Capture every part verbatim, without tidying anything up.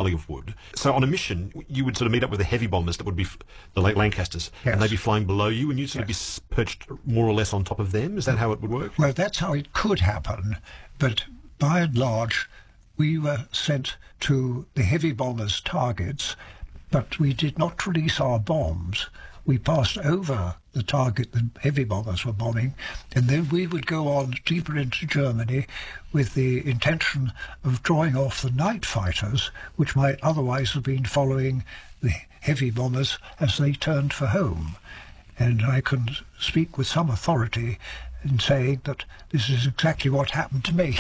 volley of wood. So on a mission, you would sort of meet up with the heavy bombers that would be f- the late Lancasters, Yes. and they'd be flying below you, and you'd sort Yes. of be s- perched more or less on top of them. Is that how it would work? Well, that's how it could happen, but by and large, we were sent to the heavy bombers' targets, but we did not release our bombs. We passed over the target the heavy bombers were bombing, and then we would go on deeper into Germany with the intention of drawing off the night fighters, which might otherwise have been following the heavy bombers as they turned for home. And I can speak with some authority in saying that this is exactly what happened to me.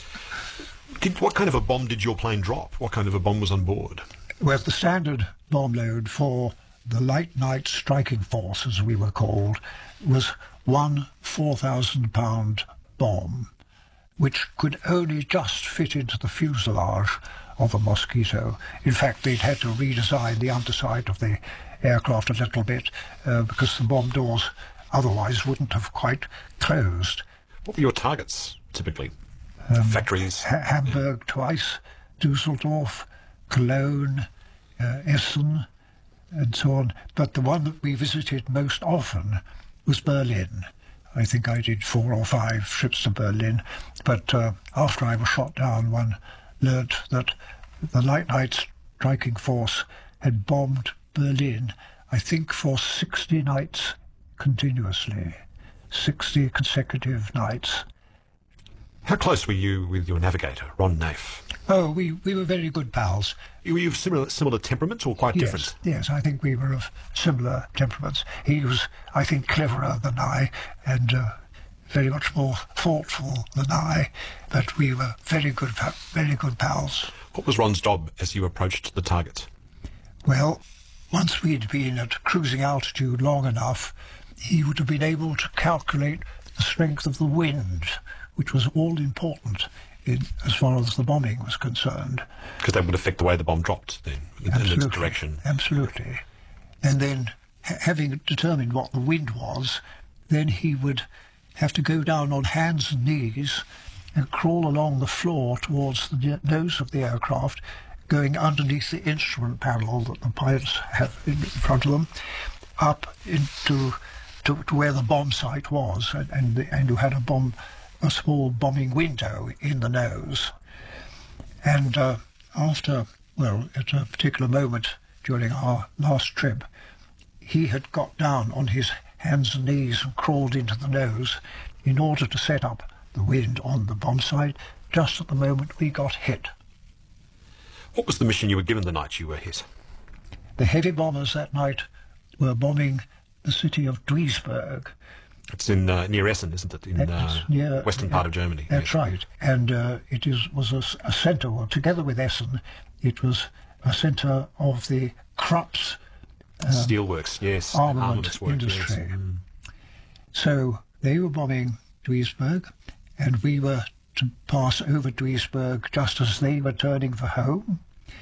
Did, what kind of a bomb did your plane drop? What kind of a bomb was on board? Well, the standard bomb load for the light night striking force, as we were called, was one four thousand pound bomb, which could only just fit into the fuselage of a Mosquito. In fact, they'd had to redesign the underside of the aircraft a little bit uh, because the bomb doors otherwise wouldn't have quite closed. What were your targets, typically? Um, Factories? Ha- Hamburg twice, Dusseldorf, Cologne, uh, Essen, and so on. But the one that we visited most often was Berlin. I think I did four or five trips to Berlin. But uh, after I was shot down, one learnt that the light night striking force had bombed Berlin, I think, for sixty nights continuously. sixty consecutive nights. How close were you with your navigator, Ron Naif? Oh, we, we were very good pals. Were you of similar, similar temperaments or quite Yes, different? yes, I think we were of similar temperaments. He was, I think, cleverer than I, and uh, very much more thoughtful than I, but we were very good, very good pals. What was Ron's job as you approached the target? Well, once we'd been at cruising altitude long enough, he would have been able to calculate the strength of the wind, which was all important in, as far as the bombing was concerned. Because that would affect the way the bomb dropped, then, in, in its direction. Absolutely. And then, ha- having determined what the wind was, then he would have to go down on hands and knees and crawl along the floor towards the nose of the aircraft, going underneath the instrument panel that the pilots have in front of them, up into to, to where the bomb site was, and, and, the, and you had a bomb, a small bombing window in the nose. And uh, after, well, at a particular moment during our last trip, he had got down on his hands and knees and crawled into the nose in order to set up the wind on the bomb site just at the moment we got hit. What was the mission you were given the night you were hit? The heavy bombers that night were bombing the city of Duisburg. It's in uh, near Essen, isn't it? In It's uh, near- western yeah, part of Germany. That's yes. right. And uh, it is was a, s- a centre, well, together with Essen, it was a centre of the Krupp's Steelworks, yes. armament Armaments work, industry. yes. Mm. So they were bombing Duisburg, and we were to pass over Duisburg just as they were turning for home.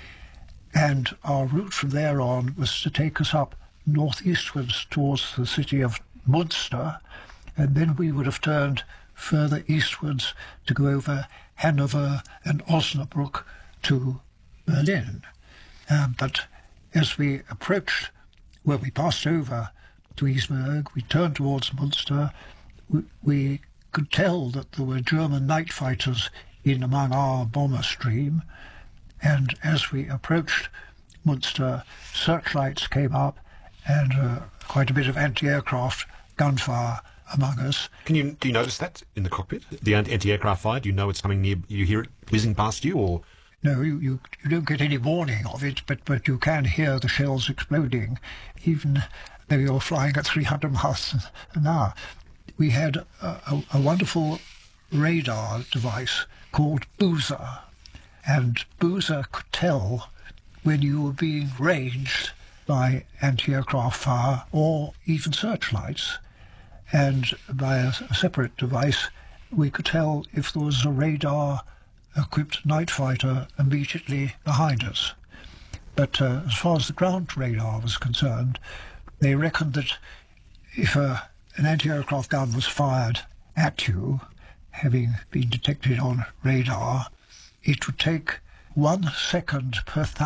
And our route from there on was to take us up northeastwards towards the city of Munster, and then we would have turned further eastwards to go over Hanover and Osnabrück to Berlin. Um, but as we approached where we passed over Duisburg, we turned towards Munster, we, we could tell that there were German night fighters in among our bomber stream, and as we approached Munster, searchlights came up and uh, quite a bit of anti-aircraft gunfire among us. Can you do you notice that in the cockpit? The anti- anti-aircraft fire? Do you know it's coming near? You hear it whizzing past you, or No, you, you, you don't get any warning of it, but, but you can hear the shells exploding, even though you're flying at three hundred miles an hour. We had a, a, a wonderful radar device called Boozer, and Boozer could tell when you were being ranged by anti-aircraft fire or even searchlights. And by a, a separate device, we could tell if there was a radar-equipped night fighter immediately behind us. But uh, as far as the ground radar was concerned, they reckoned that if a, an anti-aircraft gun was fired at you, having been detected on radar, it would take one second per thousand